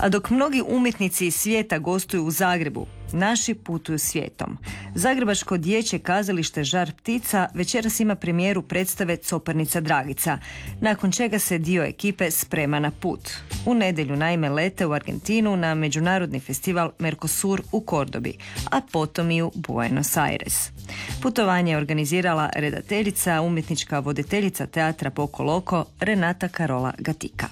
A dok mnogi umjetnici iz svijeta gostuju u Zagrebu, naši putuju svijetom. Zagrebačko dječje kazalište Žar ptica večeras ima premijeru predstave Coparnica Dragica, nakon čega se dio ekipe sprema na put. U nedjelju naime lete u Argentinu na međunarodni festival Mercosur u Kordobi, a potom i u Buenos Aires. Putovanje je organizirala redateljica, umjetnička voditeljica teatra Poco Loco Renata Carola Gatica.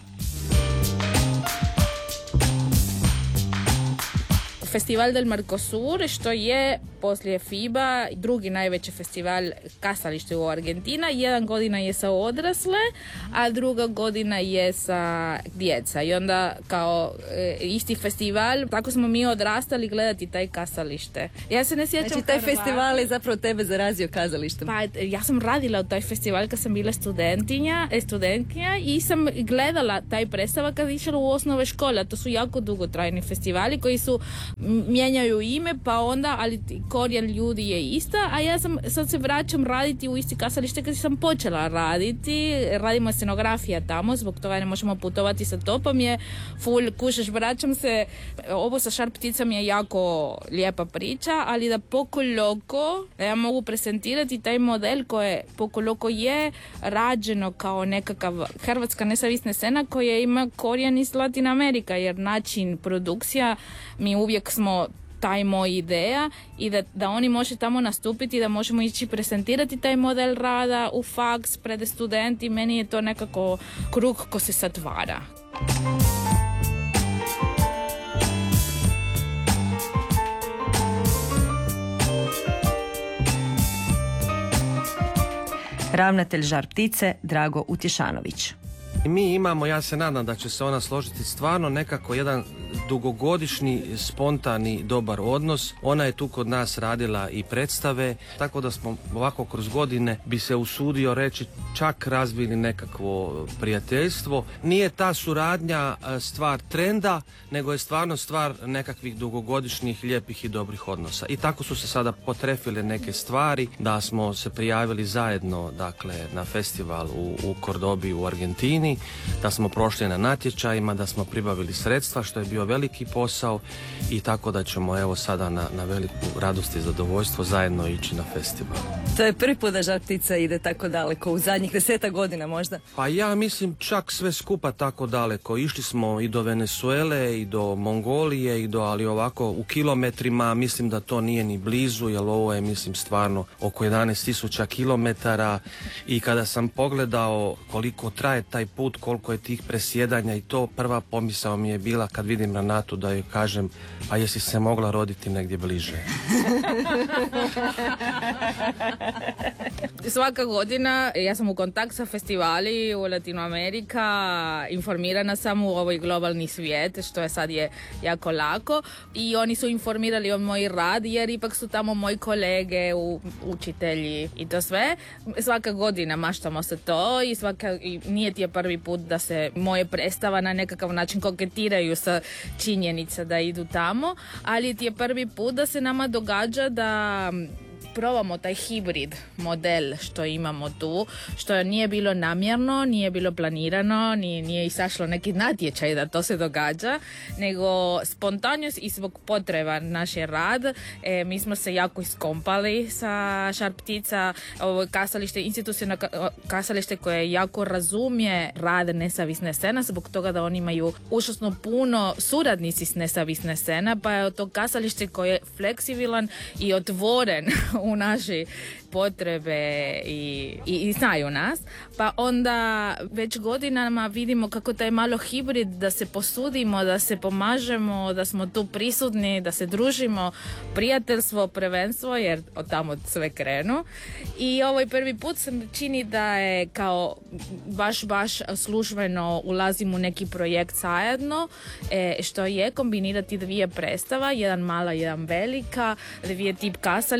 Festival del Mercosur, što je poslije FIBA drugi najveći festival kazalište u Argentina. Jedan godina je sa odrasle, a druga godina je sa djeca. I onda kao isti festival, tako smo mi odrastali gledati taj kazalište. Ja se ne sjećam. Znači taj festival je zapravo tebe zarazio kazalištem. Pa ja sam radila u taj festival kad sam bila studentkinja i sam gledala taj predstava kad išla u osnove škole. To su jako dugotrajni festivali koji su mijenjaju ime, pa onda, ali korijen ljudi je ista, a ja sad se vraćam raditi u isti kazalište kad sam počela raditi. Radimo scenografija tamo, zbog toga ne možemo putovati sa topom, je full kušaš, vraćam se. Ovo sa Žar pticom je jako lijepa priča, ali da Poco Loco, da ja mogu prezentirati taj model koje Poco Loco je rađeno kao nekakav hrvatska nezavisna scena koja ima korijen iz Latina Amerika, jer način produkcija, mi uvijek smo taj moj ideja i da oni može tamo nastupiti, da možemo ići prezentirati taj model rada u faks pred studenti. Meni je to nekako krug ko se zatvara. Ravnatelj Žar ptice Drago Utješanović. Mi imamo, ja se nadam da će se ona složiti, stvarno nekako jedan dugogodišnji, spontani, dobar odnos. Ona je tu kod nas radila i predstave, tako da smo ovako kroz godine, bi se usudio reći, čak razvili nekakvo prijateljstvo. Nije ta suradnja stvar trenda, nego je stvarno stvar nekakvih dugogodišnjih, lijepih i dobrih odnosa. I tako su se sada potrefile neke stvari, da smo se prijavili zajedno, dakle, na festival u Kordobi u Argentini, da smo prošli na natječajima, da smo pribavili sredstva, što je bio veliki posao, i tako da ćemo evo sada na veliku radost i zadovoljstvo zajedno ići na festival. To je prvi put da Žar ptica ide tako daleko, u zadnjih 10 godina možda? Pa ja mislim čak sve skupa tako daleko. Išli smo i do Venezuele i do Mongolije ali ovako u kilometrima mislim da to nije ni blizu, jer ovo je mislim stvarno oko 11.000 kilometara, i kada sam pogledao koliko traje taj put, koliko je tih presjedanja i to, prva pomisao mi je bila kad vidim Renatu da joj kažem, a jesi se mogla roditi negdje bliže? Svaka godina ja sam u kontakt sa festivali u Latinoamerika, informirana sam u ovoj globalni svijet, što je sad je jako lako, i oni su informirali o moj rad, jer ipak su tamo moji kolege, učitelji i to sve. Svaka godina maštamo se to i nije ti je prvi put da se moje predstava na nekakav način koketiraju sa činjenica da idu tamo, ali ti je prvi put da se nama događa da probamo taj hibrid model što imamo tu, što nije bilo namjerno, nije bilo planirano, nije izašlo neki natječaj da to se događa, nego spontanost i zbog potreba naš je rad. Mi smo se jako iskompali sa Žar ptica, ovo kazalište, institucionalno kazalište koje jako razumije rad nezavisne scene, zbog toga da oni imaju užasno puno suradnici s nezavisne scene, pa je to kazalište koje je fleksibilan i otvoren u naše potrebe i znaju nas, pa onda već godinama vidimo kako taj malo hibrid, da se posudimo, da se pomažemo, da smo tu prisutni, da se družimo, prijateljstvo, prvenstvo, jer od tamo sve krenu. I ovaj prvi put se čini da je kao baš službeno ulazim u neki projekt zajedno, što je kombinirati dvije predstava, jedan mala, jedan velika, dvije tip kazalište, jedan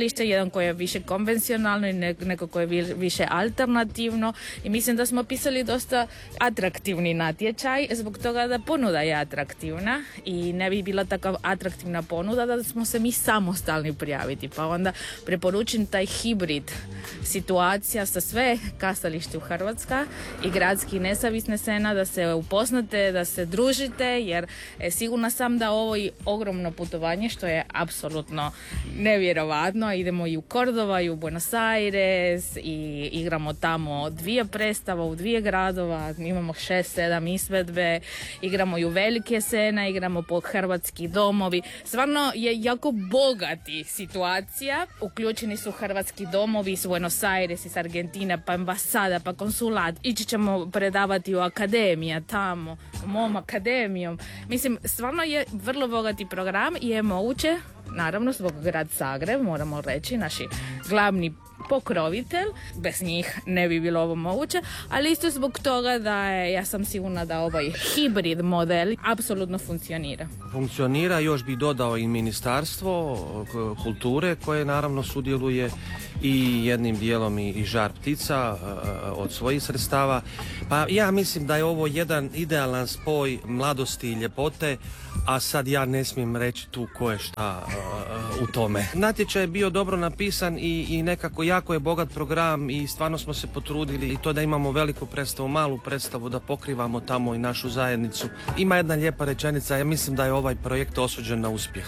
program koji je više konvencionalno i neko koje je više alternativno i mislim da smo pisali dosta atraktivni natječaj zbog toga da ponuda je atraktivna i ne bi bila takav atraktivna ponuda da smo se mi samostalni prijaviti, pa onda preporučim taj hibrid situacija sa sve kazalište u Hrvatska i gradski nezavisne scena da se upoznate, da se družite jer sigurna sam da ovo je ogromno putovanje što je apsolutno nevjerovatno. Idemo i u Cordova i u Buenos Aires i igramo tamo 2 predstava u 2 gradova, imamo 6-7 izvedbe, igramo i u velike scene, igramo po hrvatski domovi. Stvarno je jako bogati situacija. Uključeni su hrvatski domovi iz Buenos Aires, iz Argentine, pa ambasada, pa konsulat. Ići ćemo predavati u akademija tamo, u mom akademijom. Mislim, stvarno je vrlo bogati program i je moguće, naravno zbog grad Zagreb, moramo reći, naši glavni pokrovitelj, bez njih ne bi bilo ovo moguće, ali isto zbog toga da ja sam sigurna da ovaj hibrid model apsolutno funkcionira. Funkcionira, još bih dodao i Ministarstvo kulture koje naravno sudjeluje i jednim dijelom i Žar ptica od svojih sredstava. Pa ja mislim da je ovo jedan idealan spoj mladosti i ljepote, a sad ja ne smijem reći tu ko je šta u tome. Natječaj je bio dobro napisan i nekako jako je bogat program i stvarno smo se potrudili i to da imamo veliku predstavu, malu predstavu, da pokrivamo tamo i našu zajednicu. Ima jedna lijepa rečenica, ja mislim da je ovaj projekt osuđen na uspjeh.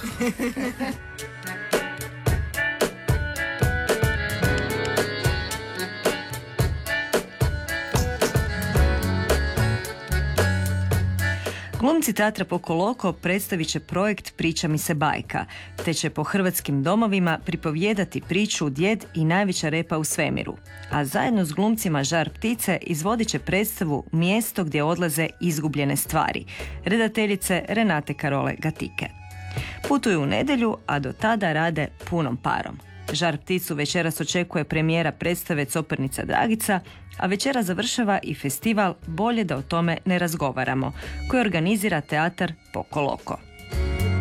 Glumci Teatra Pokoloko predstavit će projekt Priča mi se bajka, te će po hrvatskim domovima pripovjedati priču Djed i najveća repa u svemiru. A zajedno s glumcima Žar ptice izvodit će predstavu Mjesto gdje odlaze izgubljene stvari, redateljice Renate Karole Gatike. Putuju u nedjelju, a do tada rade punom parom. Žar pticu večeras očekuje premijera predstave Copernica Dragica, a večera završava i festival Bolje da o tome ne razgovaramo, koji organizira Teatar Pokoloko.